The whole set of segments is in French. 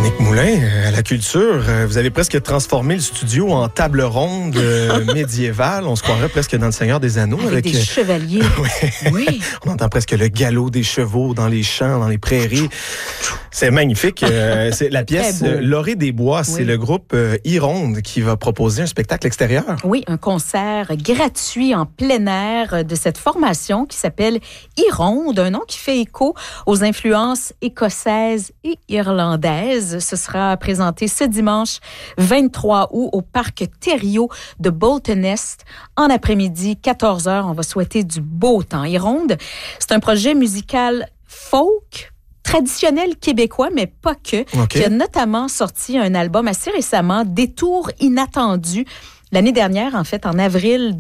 Annick Moulin, à la culture, vous avez presque transformé le studio en table ronde médiévale. On se croirait presque dans le Seigneur des Anneaux. Avec des chevaliers. Oui. On entend presque le galop des chevaux dans les champs, dans les prairies. C'est magnifique. C'est la pièce L'Orée des Bois. C'est le groupe Hironde qui va proposer un spectacle extérieur. Oui, un concert gratuit en plein air de cette formation qui s'appelle Hironde, un nom qui fait écho aux influences écossaises et irlandaises. Ce sera présenté ce dimanche 23 août au parc Thériault de Bolton-Est. En après-midi, 14h, on va souhaiter du beau temps. Hironde, c'est un projet musical folk, traditionnel québécois, mais pas que, qui a notamment sorti un album assez récemment, Détour inattendu, l'année dernière, en fait, en avril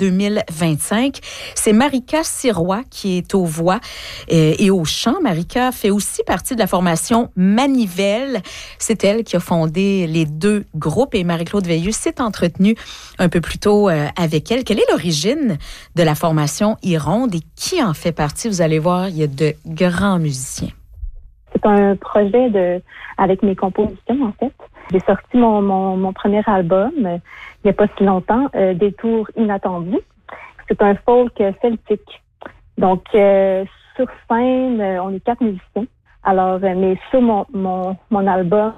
2025. C'est Marika Sirois qui est aux voix et au chant. Marika fait aussi partie de la formation Manivelle. C'est elle qui a fondé les deux groupes et Marie-Claude Veilleux s'est entretenue un peu plus tôt avec elle. Quelle est l'origine de la formation Hironde et qui en fait partie? Vous allez voir, il y a de grands musiciens. C'est un projet avec mes compositions, en fait. J'ai sorti mon premier album il n'y a pas si longtemps, Détour inattendu. C'est un folk celtique. Donc, sur scène, on est 4 musiciens. Alors, mais sur mon album,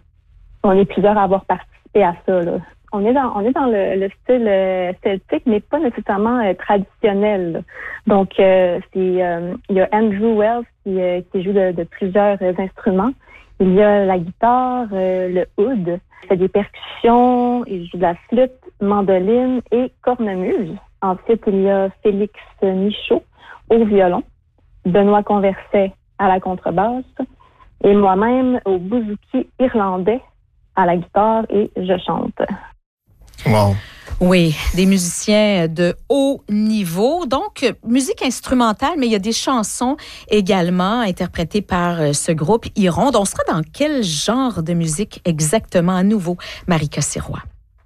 on est plusieurs à avoir participé à ça, là. On est dans le style celtique, mais pas nécessairement traditionnel, là. Donc, il y a Andrew Wells qui joue de plusieurs instruments. Il y a la guitare, le oud, il fait des percussions, il joue de la flûte, mandoline et cornemuse. Ensuite, il y a Félix Michaud au violon, Benoît Converset à la contrebasse et moi-même au bouzouki irlandais à la guitare et je chante. Wow. Oui, des musiciens de haut niveau. Donc, musique instrumentale, mais il y a des chansons également interprétées par ce groupe Hironde. On sera dans quel genre de musique exactement à nouveau, Marika Sirois?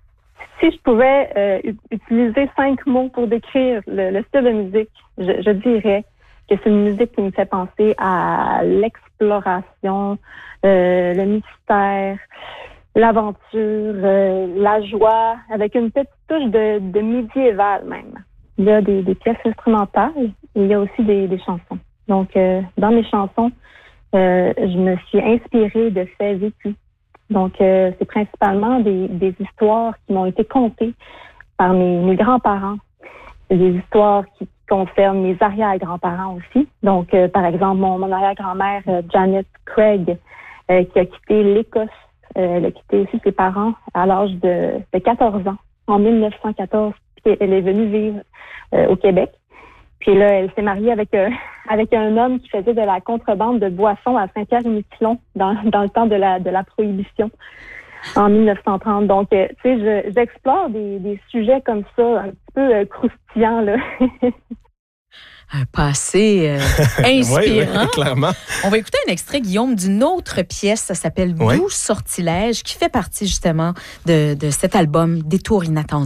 Si je pouvais utiliser 5 mots pour décrire le style de musique, je dirais que c'est une musique qui me fait penser à l'exploration, le mystère, l'aventure, la joie, avec une petite touche de médiéval même. Il y a des pièces instrumentales et il y a aussi des chansons. Donc, dans mes chansons, je me suis inspirée de faits vécus. Donc, c'est principalement des histoires qui m'ont été contées par mes grands-parents. Des histoires qui concernent mes arrière-grands-parents aussi. Donc, par exemple, mon arrière-grand-mère, Janet Craig, qui a quitté l'Écosse. Elle a quitté aussi ses parents à l'âge de 14 ans, en 1914. Puis elle est venue vivre au Québec. Puis là, elle s'est mariée avec un homme qui faisait de la contrebande de boissons à Saint-Pierre-et-Miquelon dans le temps de la Prohibition en 1930. Donc, tu sais, j'explore des sujets comme ça, un petit peu croustillants, là. Un passé inspirant. Oui, clairement. On va écouter un extrait, Guillaume, d'une autre pièce. Ça s'appelle « Doux sortilège » qui fait partie justement de cet album « Détour inattendu ».